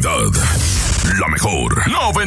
calidad. La mejor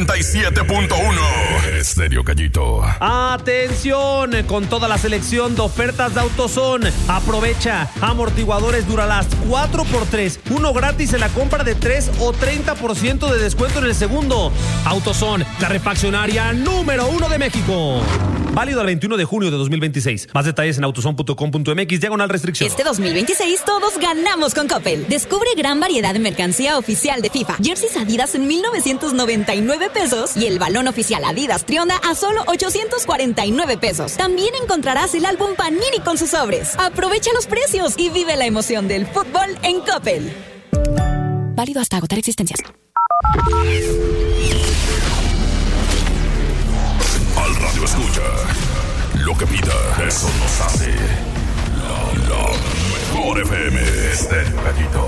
97.1 Estéreo Gallito. Atención, con toda la selección de ofertas de AutoZone. Aprovecha amortiguadores Duralast 4x3, uno gratis en la compra de 3 o 30% de descuento en el segundo. AutoZone, la refaccionaria número 1 de México. Válido al 21 de junio de 2026. Más detalles en autozone.com.mx/restricción. Este 2026 todos ganamos con Coppel. Descubre gran variedad de mercancía oficial de FIFA. Jerseys Adidas en 1999 pesos y el balón oficial Adidas Trionda a solo 849 pesos. También encontrarás el álbum Panini con sus sobres. Aprovecha los precios y vive la emoción del fútbol en Coppel. Válido hasta agotar existencias. Al radio escucha. Lo que pida, eso nos hace. La mejor FM Estéreo Gallito.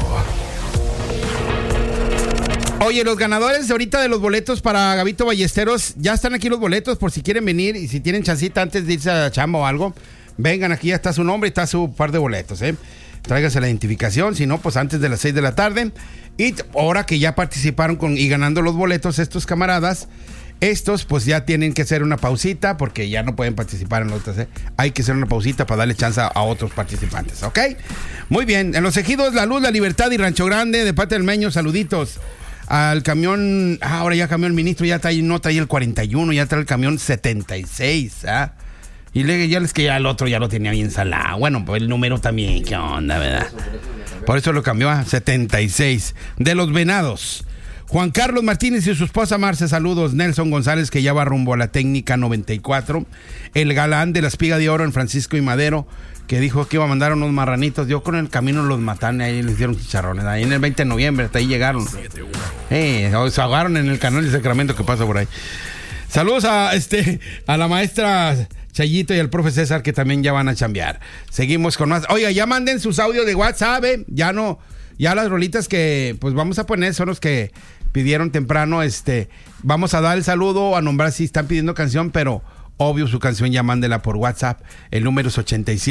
Oye, los ganadores ahorita de los boletos para Gabito Ballesteros, ya están aquí los boletos por si quieren venir y si tienen chancita antes de irse a chamba o algo, vengan, aquí ya está su nombre y está su par de boletos, Tráigase la identificación, si no, pues antes de las 6 de la tarde. Y ahora que ya participaron y ganando los boletos estos camaradas, estos pues ya tienen que hacer una pausita porque ya no pueden participar en los otros, Hay que hacer una pausita para darle chance a otros participantes, ¿ok? Muy bien, en los ejidos La Luz, La Libertad y Rancho Grande, de parte del Meño, saluditos. Al camión, ahora ya cambió el ministro, ya trae, no trae el 41, ya trae el camión 76, Y ya les que ya el otro ya lo tenía bien salado. Bueno, pues el número también, ¿qué onda, verdad? Por eso lo cambió a 76. De los Venados. Juan Carlos Martínez y su esposa Marce, saludos. Nelson González, que ya va rumbo a la técnica 94. El galán de la Espiga de Oro en Francisco y Madero, que dijo que iba a mandar unos marranitos. Yo con el camino los mataron, ahí les dieron chicharrones. Ahí en el 20 de noviembre, hasta ahí llegaron. Se ahogaron en el canal de Sacramento que pasa por ahí. Saludos a la maestra Chayito y al profe César, que también ya van a chambear. Seguimos con más. Oiga, ya manden sus audios de WhatsApp, Ya las rolitas que pues vamos a poner son los que pidieron temprano. Vamos a dar el saludo, a nombrar si están pidiendo canción, pero obvio su canción ya mándela por WhatsApp. El número es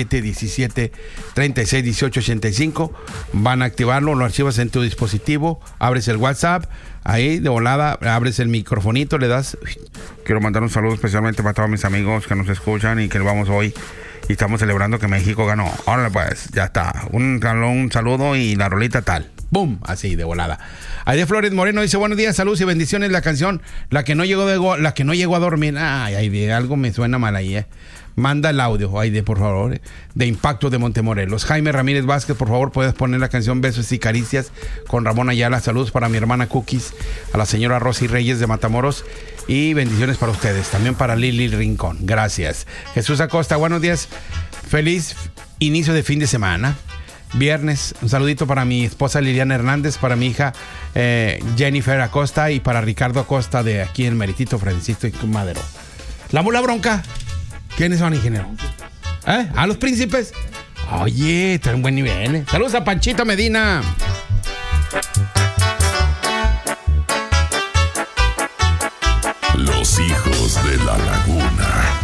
8717-361885. Van a activarlo, lo archivas en tu dispositivo, abres el WhatsApp, ahí de volada, abres el microfonito, le das. Quiero mandar un saludo especialmente para todos mis amigos que nos escuchan y que vamos hoy y estamos celebrando que México ganó. Ahora pues, ya está. Un saludo y la rolita tal. ¡Bum! Así, de volada. Aide Flores Moreno dice, buenos días, saludos y bendiciones. La canción, la que no llegó a dormir. Ay, Aide, algo me suena mal ahí, Manda el audio, Aide, por favor, de Impacto de Montemorelos. Jaime Ramírez Vázquez, por favor, puedes poner la canción Besos y Caricias con Ramón Ayala. Saludos para mi hermana Cookies, a la señora Rosy Reyes de Matamoros y bendiciones para ustedes. También para Lili Rincón. Gracias. Jesús Acosta, buenos días. Feliz inicio de fin de semana. Viernes, un saludito para mi esposa Liliana Hernández, para mi hija Jennifer Acosta y para Ricardo Acosta de aquí en Meritito, Francisco y Madero. La Mula Bronca. ¿Quiénes son, ingeniero? ¿A los Príncipes? Oye, traen buen nivel, Saludos a Panchito Medina.